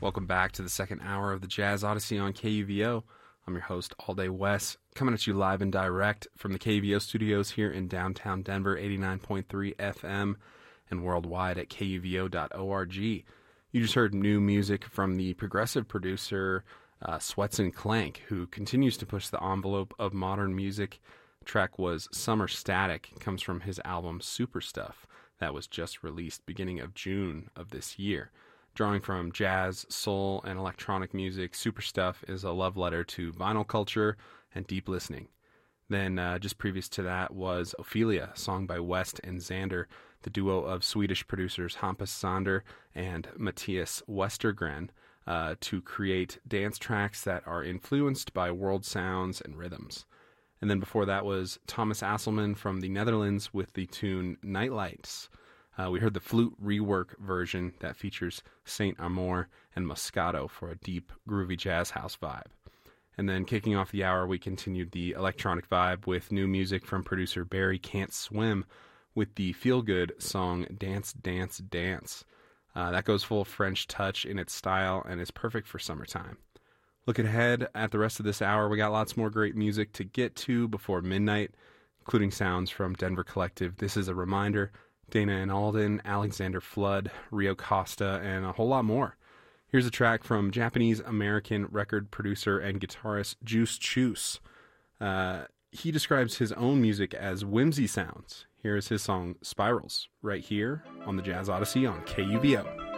Welcome back to the second hour of the Jazz Odyssey on KUVO. I'm your host, All Day Wes, coming at you live and direct from the KUVO studios here in downtown Denver, 89.3 FM, and worldwide at kuvo.org. You just heard new music from the progressive producer Swetson Clank, who continues to push the envelope of modern music. The track was Summer Static. It comes from his album Super Stuff that was just released beginning of June of this year. Drawing from jazz, soul, and electronic music, Super Stuff is a love letter to vinyl culture and deep listening. Then, just previous to that was Ophelia, a song by West and Xander, the duo of Swedish producers Hampus Sander and Matthias Westergren, to create dance tracks that are influenced by world sounds and rhythms. And then before that was Thomas Asselman from the Netherlands with the tune Nightlights. We heard the flute rework version that features Saint Amour and Moscato for a deep, groovy jazz house vibe. And then kicking off the hour, we continued the electronic vibe with new music from producer Barry Can't Swim with the feel-good song Dance, Dance, Dance. That goes full French touch in its style and is perfect for summertime. Looking ahead at the rest of this hour, we got lots more great music to get to before midnight, including sounds from Denver Collective, This Is a Reminder, Dana and Alden, Alexander Flood, Rio Costa, and a whole lot more. Here's a track from Japanese-American record producer and guitarist Juice Chus. He describes his own music as whimsy sounds. Here is his song Spirals, right here on the Jazz Odyssey on KUVO.